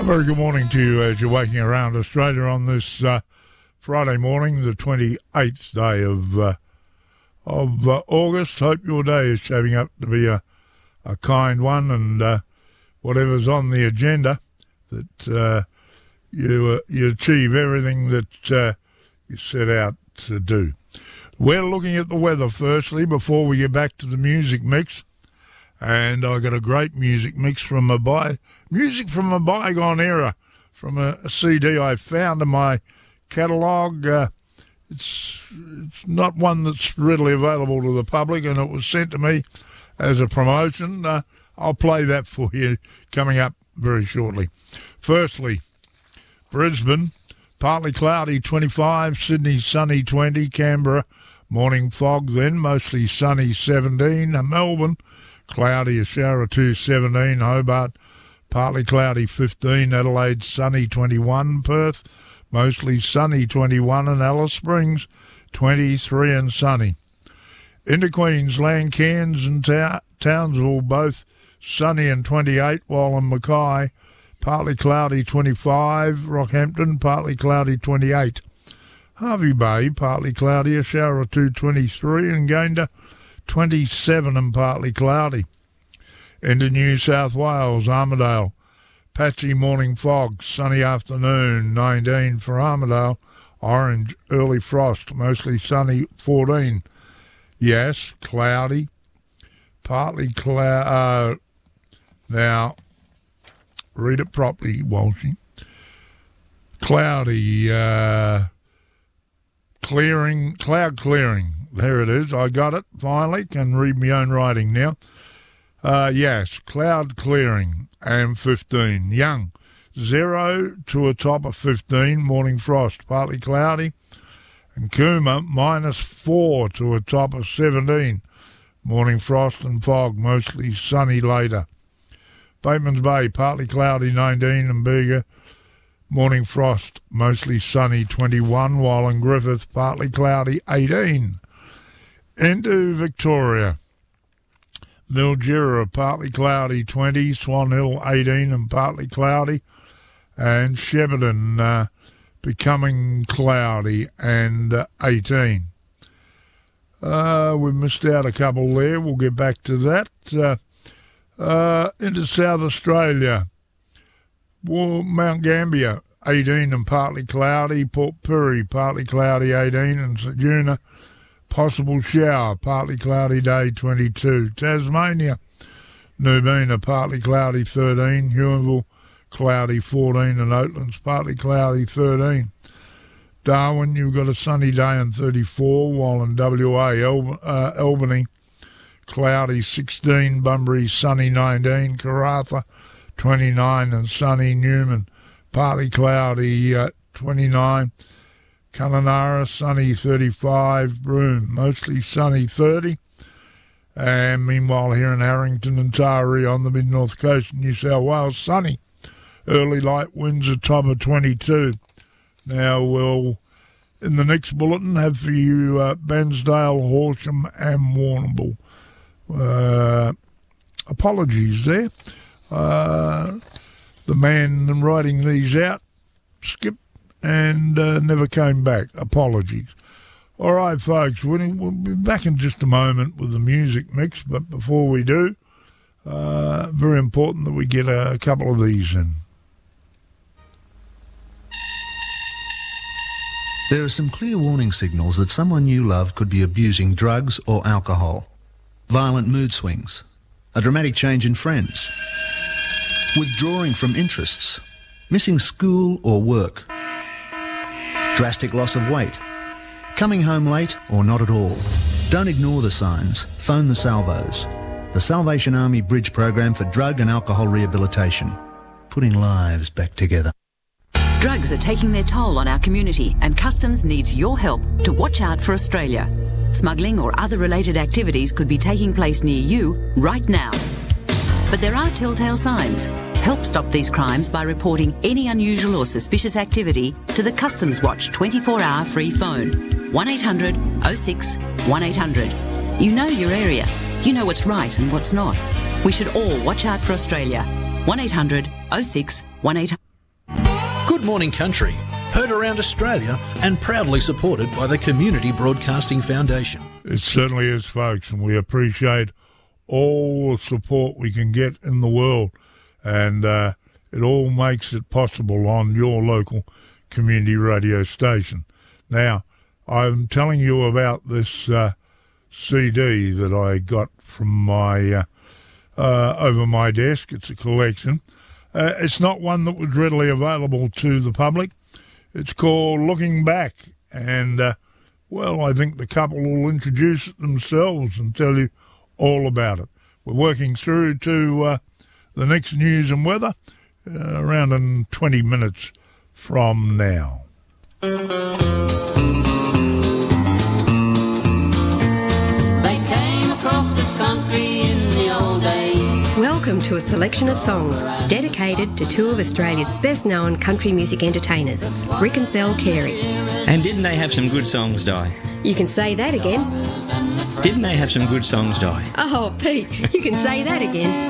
A very good morning to you as you're waking around Australia on this Friday morning, the 28th day of August. Hope your day is shaping up to be a kind one, and whatever's on the agenda, that you achieve everything that you set out to do. We're looking at the weather firstly before we get back to the music mix. And I got a great music mix from a bygone era, from a CD I found in my catalogue. It's not one that's readily available to the public, and it was sent to me as a promotion. I'll play that for you coming up very shortly. Firstly, Brisbane, partly cloudy 25, Sydney sunny 20, Canberra morning fog then, mostly sunny 17, Melbourne cloudy, a shower or two, 17. Hobart, partly cloudy, 15. Adelaide, sunny, 21. Perth, mostly sunny, 21. And Alice Springs, 23 and sunny. Into Queensland, Cairns and Townsville, both sunny and 28, while in Mackay, partly cloudy, 25. Rockhampton, partly cloudy, 28. Hervey Bay, partly cloudy, a shower or two, 23. And Gayndah, 27 and partly cloudy. Into New South Wales, Armidale, patchy morning fog, sunny afternoon, 19 for Armidale. Orange, early frost, mostly sunny, 14. Yes, cloudy, partly cloud. Now, read it properly, Walshy. Cloudy, cloud clearing. There it is. I got it, finally. Can read my own writing now. Yes, cloud clearing and 15. Young, 0 to a top of 15. Morning frost, partly cloudy. And Cooma, -4 to a top of 17. Morning frost and fog, mostly sunny later. Batemans Bay, partly cloudy, 19. And Bega, morning frost, mostly sunny, 21. While in Griffith, partly cloudy, 18. Into Victoria, Mildura, partly cloudy, 20, Swan Hill, 18 and partly cloudy, and Shepparton becoming cloudy and 18. We've missed out a couple there. We'll get back to that. Into South Australia, Mount Gambier, 18 and partly cloudy, Port Pirie, partly cloudy, 18, and Ceduna, possible shower, partly cloudy day, 22. Tasmania, Nubina, partly cloudy, 13. Huonville, cloudy, 14. And Oatlands, partly cloudy, 13. Darwin, you've got a sunny day and 34, while in WA, Albany, cloudy, 16. Bunbury, sunny, 19. Karratha, 29 and sunny. Newman, partly cloudy, 29. Kununurra, sunny, 35. Broome, mostly sunny, 30. And meanwhile here in Harrington and Taree on the mid-north coast of New South Wales, sunny. Early light winds a top of 22. Now we'll, in the next bulletin, have for you Bairnsdale, Horsham and Warrnambool. Apologies there. The man writing these out skipped and never came back. Apologies. All right, folks, we'll be back in just a moment with the music mix, but before we do, very important that we get a couple of these in. There are some clear warning signals that someone you love could be abusing drugs or alcohol. Violent mood swings, a dramatic change in friends, withdrawing from interests, missing school or work, drastic loss of weight, coming home late or not at all. Don't ignore the signs. Phone the Salvos, the Salvation Army Bridge Program for Drug and Alcohol Rehabilitation, putting lives back together. Drugs are taking their toll on our community, and Customs needs your help to watch out for Australia. Smuggling or other related activities could be taking place near you right now. But there are telltale signs. Help stop these crimes by reporting any unusual or suspicious activity to the Customs Watch 24-hour free phone. 1800 06 1800. You know your area. You know what's right and what's not. We should all watch out for Australia. 1800 06 1800. Good Morning Country, heard around Australia and proudly supported by the Community Broadcasting Foundation. It certainly is, folks, and we appreciate all the support we can get in the world, and it all makes it possible on your local community radio station. Now, I'm telling you about this CD that I got from my over my desk. It's a collection. It's not one that was readily available to the public. It's called Looking Back, and well, I think the couple will introduce it themselves and tell you all about it. We're working through to the next news and weather around in 20 minutes from now. Welcome to a selection of songs dedicated to two of Australia's best-known country music entertainers, Rick and Thel Carey. And didn't they have some good songs, Di? You can say that again. Didn't they have some good songs, Di? Oh, Pete, you can say that again.